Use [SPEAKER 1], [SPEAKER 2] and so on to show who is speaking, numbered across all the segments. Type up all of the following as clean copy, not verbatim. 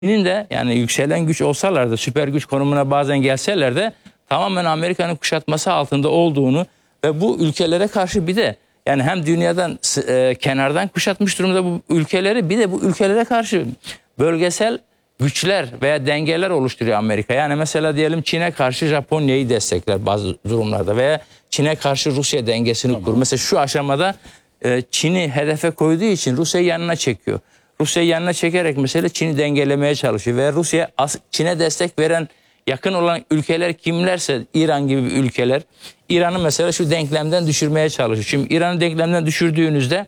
[SPEAKER 1] Çin'in de yani yükselen güç olsalar da, süper güç konumuna bazen gelseler de tamamen Amerika'nın kuşatması altında olduğunu ve bu ülkelere karşı bir de yani hem dünyadan kenardan kuşatmış durumda bu ülkeleri, bir de bu ülkelere karşı bölgesel güçler veya dengeler oluşturuyor Amerika. Yani mesela diyelim Çin'e karşı Japonya'yı destekler bazı durumlarda veya Çin'e karşı Rusya dengesini kurur. Mesela şu aşamada Çin'i hedefe koyduğu için Rusya'yı yanına çekiyor. Rusya'yı yanına çekerek mesela Çin'i dengelemeye çalışıyor ve Rusya Çin'e destek veren yakın olan ülkeler kimlerse, İran gibi ülkeler, İran'ı mesela şu denklemden düşürmeye çalışıyor. Şimdi İran'ı denklemden düşürdüğünüzde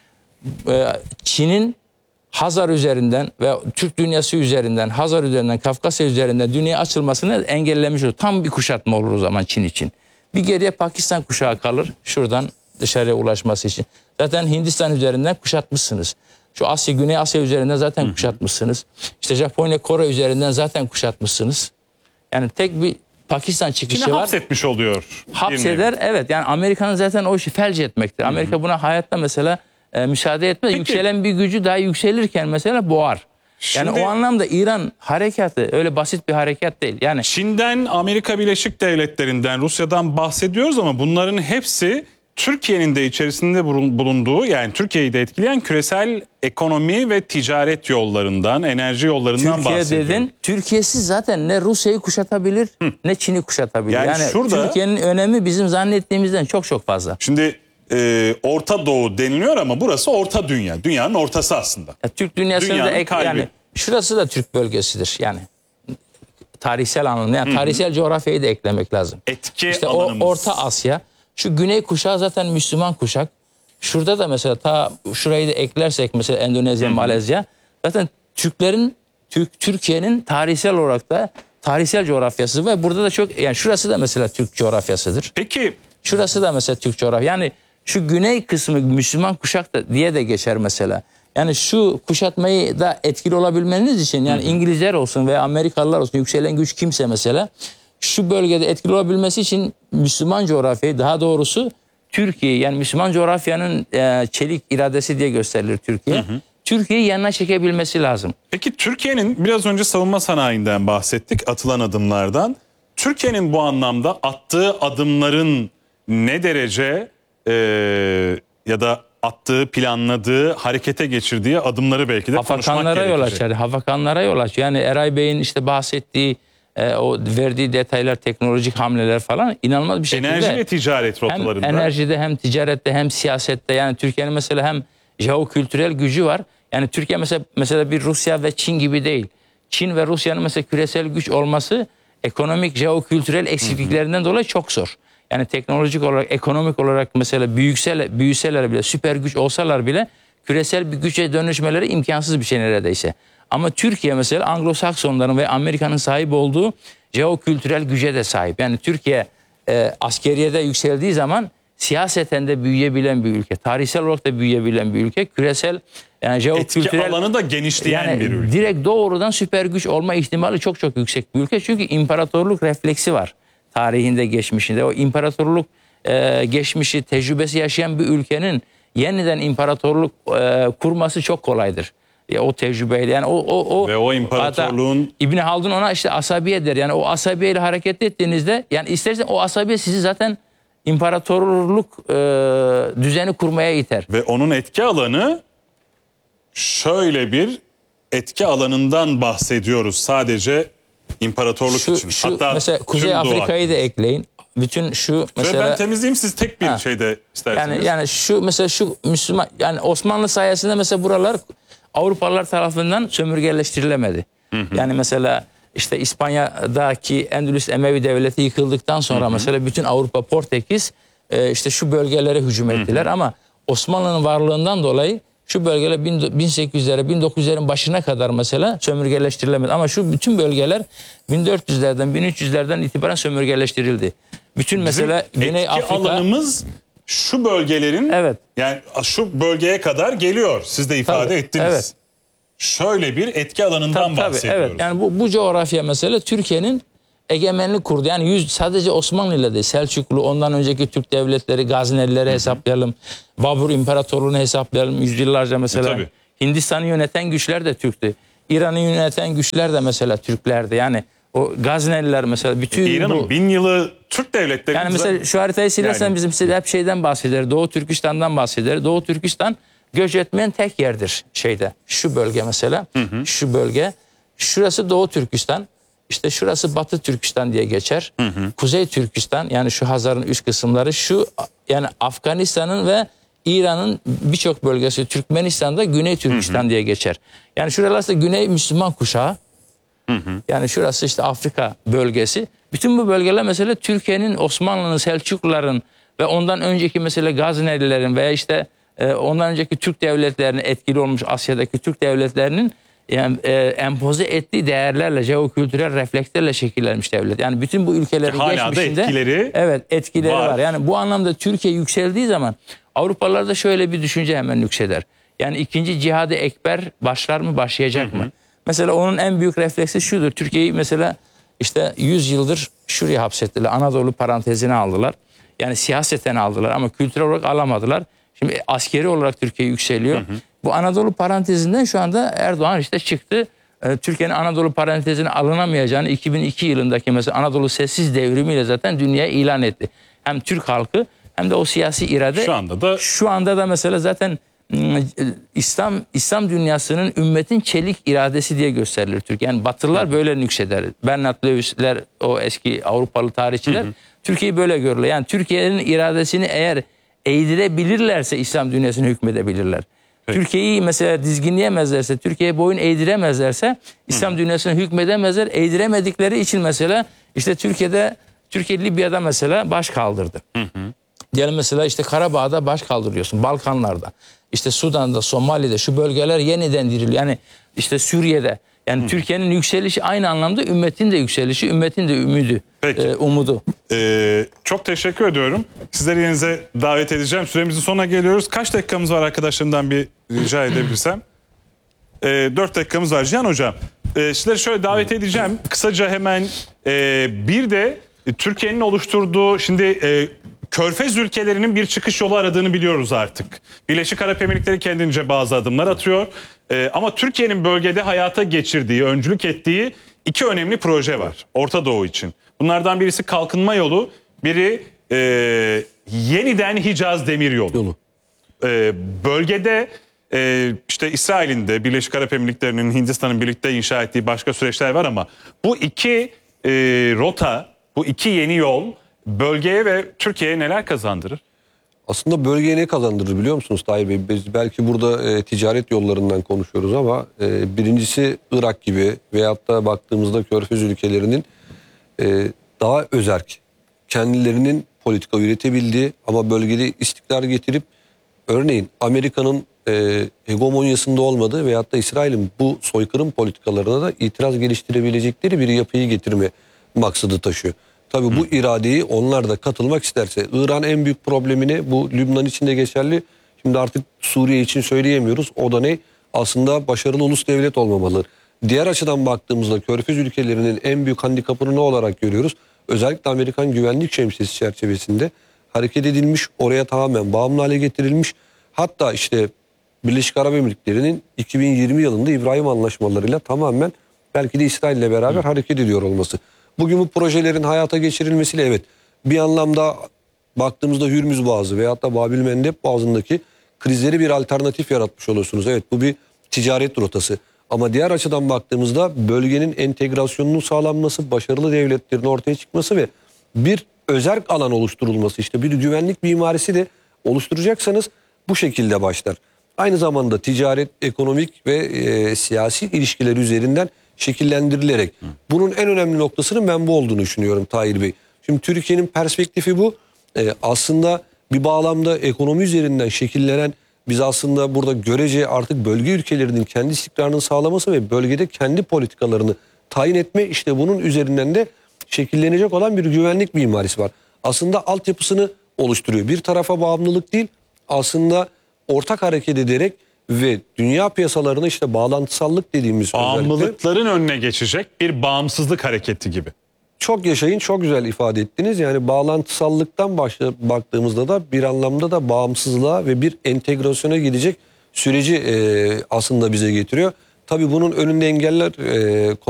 [SPEAKER 1] Çin'in Hazar üzerinden ve Türk dünyası üzerinden, Hazar üzerinden, Kafkasya üzerinden dünyaya açılmasını engellemiş olur. Tam bir kuşatma olur o zaman Çin için. Bir geriye Pakistan kuşağı kalır şuradan dışarıya ulaşması için. Zaten Hindistan üzerinden kuşatmışsınız. Şu Asya, Güney Asya üzerinden zaten kuşatmışsınız. İşte Japonya, Kore üzerinden zaten kuşatmışsınız. Yani tek bir Pakistan çıkışı
[SPEAKER 2] Çin'i
[SPEAKER 1] var.
[SPEAKER 2] hapsetmiş oluyor.
[SPEAKER 1] Hapseder, evet. Yani Amerika'nın zaten o işi felç etmektir. Amerika buna hayatta mesela müsaade etmez.
[SPEAKER 2] Peki.
[SPEAKER 1] Yükselen bir gücü daha yükselirken mesela boğar. Yani
[SPEAKER 2] Şimdi-
[SPEAKER 1] o anlamda İran harekatı öyle basit bir harekat değil. Yani
[SPEAKER 2] Çin'den, Amerika Birleşik Devletleri'nden, Rusya'dan bahsediyoruz ama bunların hepsi Türkiye'nin de içerisinde bulunduğu, yani Türkiye'yi de etkileyen küresel ekonomi ve ticaret yollarından, enerji yollarından
[SPEAKER 1] Türkiye
[SPEAKER 2] bahsediyoruz.
[SPEAKER 1] dedin, Türkiye'siz zaten ne Rusya'yı kuşatabilir ne Çin'i kuşatabilir.
[SPEAKER 2] Yani
[SPEAKER 1] Yani
[SPEAKER 2] şurada-
[SPEAKER 1] Türkiye'nin önemi bizim zannettiğimizden çok çok fazla.
[SPEAKER 2] Şimdi Orta Doğu deniliyor ama burası Orta Dünya. Dünyanın ortası aslında.
[SPEAKER 1] Ya Türk dünyasında
[SPEAKER 2] Dünyanın
[SPEAKER 1] da
[SPEAKER 2] kalbi.
[SPEAKER 1] yani şurası da Türk bölgesidir yani. Tarihsel anlamda yani tarihsel coğrafyayı da eklemek lazım.
[SPEAKER 2] Etki
[SPEAKER 1] İşte
[SPEAKER 2] alanımız.
[SPEAKER 1] o Orta Asya, şu Güney kuşağı zaten Müslüman kuşak. Şurada da mesela ta şurayı da eklersek mesela Endonezya, Malezya, zaten Türkiye'nin tarihsel olarak da tarihsel coğrafyası ve burada da çok, yani şurası da mesela Türk coğrafyasıdır.
[SPEAKER 2] Peki
[SPEAKER 1] Şurası da mesela Türk coğrafya. Yani şu güney kısmı Müslüman kuşak da diye de geçer mesela. Yani şu kuşatmayı da etkili olabilmeniz için yani İngilizler olsun veya Amerikalılar olsun, yükselen güç kimse mesela şu bölgede etkili olabilmesi için Müslüman coğrafyayı, daha doğrusu Türkiye, yani Müslüman coğrafyanın çelik iradesi diye gösterilir Türkiye. Türkiye'yi yanına çekebilmesi lazım.
[SPEAKER 2] Peki Türkiye'nin, biraz önce savunma sanayinden bahsettik, atılan adımlardan. Türkiye'nin bu anlamda attığı adımların ne derece ya da attığı, planladığı, harekete geçirdiği adımları belki de konuşmak
[SPEAKER 1] Hafakanlara yol
[SPEAKER 2] gerekecek.
[SPEAKER 1] açar. Hafakanlara yol açar. Yani Eray Bey'in işte bahsettiği o verdiği detaylar, teknolojik hamleler falan inanılmaz bir şekilde.
[SPEAKER 2] Enerji ve ticaret rotalarında.
[SPEAKER 1] Hem enerjide hem ticarette hem siyasette, yani Türkiye'nin mesela hem jeokültürel gücü var. Yani Türkiye mesela bir Rusya ve Çin gibi değil. Çin ve Rusya'nın mesela küresel güç olması ekonomik, jeokültürel eksikliklerinden dolayı çok zor. Yani teknolojik olarak, ekonomik olarak mesela büyüseler bile, süper güç olsalar bile küresel bir güce dönüşmeleri imkansız bir şey neredeyse. Ama Türkiye mesela Anglo-Saksonların ve Amerika'nın sahip olduğu jeokültürel güce de sahip. Yani Türkiye askeriyede yükseldiği zaman siyaseten de büyüyebilen bir ülke. Tarihsel olarak da büyüyebilen bir ülke. Küresel yani
[SPEAKER 2] Etki
[SPEAKER 1] jeokültürel
[SPEAKER 2] alanı da genişleyen
[SPEAKER 1] yani
[SPEAKER 2] bir ülke.
[SPEAKER 1] direkt doğrudan süper güç olma ihtimali çok çok yüksek bir ülke. Çünkü imparatorluk refleksi var tarihinde, geçmişinde. O imparatorluk geçmişi, tecrübesi yaşayan bir ülkenin yeniden imparatorluk kurması çok kolaydır. O tecrübeyle yani
[SPEAKER 2] Ve o imparatorluğun...
[SPEAKER 1] İbn Haldun ona işte asabiye der. Yani o asabiyeyle hareket ettiğinizde, yani istersen o asabiye sizi zaten imparatorluk düzeni kurmaya iter.
[SPEAKER 2] Ve onun etki alanı, şöyle bir etki alanından bahsediyoruz sadece imparatorluk için. Hatta
[SPEAKER 1] mesela Kuzey
[SPEAKER 2] tüm Doğu
[SPEAKER 1] Afrika'yı da ekleyin. Bütün şu mesela...
[SPEAKER 2] Ve ben temizleyeyim, siz tek bir şeyde isterseniz.
[SPEAKER 1] Yani şu mesela şu Müslüman, yani Osmanlı sayesinde mesela buralar Avrupalılar tarafından sömürgeleştirilemedi. Yani mesela işte İspanya'daki Endülüs Emevi Devleti yıkıldıktan sonra mesela bütün Avrupa, Portekiz işte şu bölgelere hücum ettiler ama Osmanlı'nın varlığından dolayı şu bölgeler 1800'lere, 1900'lerin başına kadar mesela sömürgeleştirilemedi. Ama şu bütün bölgeler 1400'lerden, 1300'lerden itibaren sömürgeleştirildi. Bütün mesela Güney
[SPEAKER 2] etki
[SPEAKER 1] Afrika...
[SPEAKER 2] alanımız şu bölgelerin,
[SPEAKER 1] Evet.
[SPEAKER 2] yani şu bölgeye kadar geliyor. Siz de ifade
[SPEAKER 1] Tabii,
[SPEAKER 2] ettiniz.
[SPEAKER 1] evet.
[SPEAKER 2] Şöyle bir etki alanından bahsediyoruz.
[SPEAKER 1] Evet. Yani bu coğrafya mesela Türkiye'nin egemenlik kurdu. Yani sadece Osmanlı ile değil, Selçuklu, ondan önceki Türk devletleri, Gaznelileri hesaplayalım. Babur İmparatorluğu'nu hesaplayalım. Yüzyıllarca mesela
[SPEAKER 2] Tabii.
[SPEAKER 1] Hindistan'ı yöneten güçler de Türktü. İran'ı yöneten güçler de mesela Türklerdi. Yani o Gazneliler mesela bütün
[SPEAKER 2] İran'ın 1000 yılı Türk devletleri.
[SPEAKER 1] yani mesela şu haritayı silersen
[SPEAKER 2] Yani-
[SPEAKER 1] bizim hep şeyden bahseder. Doğu Türkistan'dan bahseder. Doğu Türkistan göç etmeyen tek yerdir şeyde. Şu bölge mesela. Şu bölge. Şurası Doğu Türkistan. İşte şurası Batı Türkistan diye geçer. Kuzey Türkistan yani şu Hazar'ın üst kısımları şu yani Afganistan'ın ve İran'ın birçok bölgesi Türkmenistan'da Güney Türkistan diye geçer. Yani şurası Güney Müslüman kuşağı. Yani şurası işte Afrika bölgesi. Bütün bu bölgeler mesela Türkiye'nin, Osmanlı'nın, Selçukluların ve ondan önceki mesela Gaznelilerin veya işte ondan önceki Türk devletlerinin etkili olmuş Asya'daki Türk devletlerinin yani, empoze ettiği değerlerle, jeokültürel reflekslerle şekillenmiş devlet. Yani bütün bu ülkelerin
[SPEAKER 2] Hala da
[SPEAKER 1] geçmişinde etkileri var. Yani bu anlamda Türkiye yükseldiği zaman Avrupalılarda şöyle bir düşünce hemen yükseder. Yani ikinci Cihad-ı Ekber başlar mı, başlayacak mı? Mesela onun en büyük refleksi şudur. Türkiye'yi mesela işte 100 yıldır şuraya hapsettiler. Anadolu parantezine aldılar. Yani siyaseten aldılar ama kültürel olarak alamadılar. Şimdi askeri olarak Türkiye yükseliyor. Bu Anadolu parantezinden şu anda Erdoğan işte çıktı. Türkiye'nin Anadolu parantezine alınamayacağını 2002 yılındaki mesela Anadolu Sessiz Devrimiyle zaten dünyaya ilan etti. Hem Türk halkı hem de o siyasi irade. Şu anda da mesela zaten İslam dünyasının ümmetin çelik iradesi diye gösterilir Türkiye. Yani Batılılar böyle nükseder. Bernard Lewis'ler, o eski Avrupalı tarihçiler Türkiye'yi böyle görürler. Yani Türkiye'nin iradesini eğer eğdirebilirlerse İslam dünyasını hükmedebilirler. Türkiye'yi mesela dizginleyemezlerse, Türkiye'ye boyun eğdiremezlerse İslam dünyasını hükmedemezler. Eğdiremedikleri için mesela işte Türkiye Libya'da mesela baş kaldırdı. Diyelim mesela işte Karabağ'da baş kaldırıyorsun, Balkanlarda, işte Sudan'da, Somali'de şu bölgeler yeniden diriliyor. Yani işte Suriye'de. Yani Türkiye'nin yükselişi aynı anlamda ümmetin de yükselişi, ümmetin de umudu.
[SPEAKER 2] Çok teşekkür ediyorum. Sizleri yerinize davet edeceğim. Süremizin sonuna geliyoruz. Kaç dakikamız var arkadaşlarımdan bir rica edebilirsem? 4 dakikamız var. Cihan Hocam, sizleri şöyle davet edeceğim. Kısaca hemen bir de Türkiye'nin oluşturduğu şimdi Körfez ülkelerinin bir çıkış yolu aradığını biliyoruz artık. Birleşik Arap Emirlikleri kendince bazı adımlar atıyor. Ama Türkiye'nin bölgede hayata geçirdiği, öncülük ettiği 2 önemli proje var Orta Doğu için. Bunlardan birisi Kalkınma Yolu, biri yeniden Hicaz Demiryolu. Bölgede işte İsrail'in de Birleşik Arap Emirlikleri'nin, Hindistan'ın birlikte inşa ettiği başka süreçler var ama bu 2 rota, bu 2 yeni yol bölgeye ve Türkiye'ye neler kazandırır?
[SPEAKER 3] Aslında bölgeye ne kazandırır biliyor musunuz Tahir Bey? Biz belki burada ticaret yollarından konuşuyoruz ama birincisi Irak gibi veyahut da baktığımızda Körfez ülkelerinin daha özerk, kendilerinin politika üretebildiği ama bölgede istikrar getirip örneğin Amerika'nın hegemonyasında olmadığı veyahut da İsrail'in bu soykırım politikalarına da itiraz geliştirebilecekleri bir yapıyı getirme maksadı taşıyor. Tabii bu iradeyi onlar da katılmak isterse. İran en büyük problemini, bu Lübnan için de geçerli. Şimdi artık Suriye için söyleyemiyoruz. O da ne? Aslında başarılı ulus devlet olmamalı. Diğer açıdan baktığımızda Körfez ülkelerinin en büyük handikapını ne olarak görüyoruz? Özellikle Amerikan güvenlik şemsiyesi çerçevesinde hareket edilmiş, oraya tamamen bağımlı hale getirilmiş. Hatta işte Birleşik Arap Emirlikleri'nin 2020 yılında İbrahim Anlaşmalarıyla tamamen belki de İsrail'le beraber hareket ediyor olması. Bugün bu projelerin hayata geçirilmesiyle evet bir anlamda baktığımızda Hürmüz Boğazı veyahut da Babil Mendeb Boğazı'ndaki krizleri bir alternatif yaratmış oluyorsunuz. Evet bu bir ticaret rotası. Ama diğer açıdan baktığımızda bölgenin entegrasyonunun sağlanması, başarılı devletlerin ortaya çıkması ve bir özerk alan oluşturulması, işte bir güvenlik mimarisi de oluşturacaksanız bu şekilde başlar. Aynı zamanda ticaret, ekonomik ve siyasi ilişkiler üzerinden şekillendirilerek. Bunun en önemli noktasının ben bu olduğunu düşünüyorum Tahir Bey. Şimdi Türkiye'nin perspektifi bu. Aslında bir bağlamda ekonomi üzerinden şekillenen, biz aslında burada görece artık bölge ülkelerinin kendi istikrarını sağlaması ve bölgede kendi politikalarını tayin etme, işte bunun üzerinden de şekillenecek olan bir güvenlik mimarisi var. Aslında altyapısını oluşturuyor. Bir tarafa bağımlılık değil, aslında ortak hareket ederek ve dünya piyasalarına işte bağlantısallık dediğimiz
[SPEAKER 2] bağımlılıkların önüne geçecek bir bağımsızlık hareketi gibi.
[SPEAKER 3] Çok yaşayın, çok güzel ifade ettiniz. Yani bağlantısallıktan baktığımızda da bir anlamda da bağımsızlığa ve bir entegrasyona gidecek süreci aslında bize getiriyor. tabii bunun önünde engeller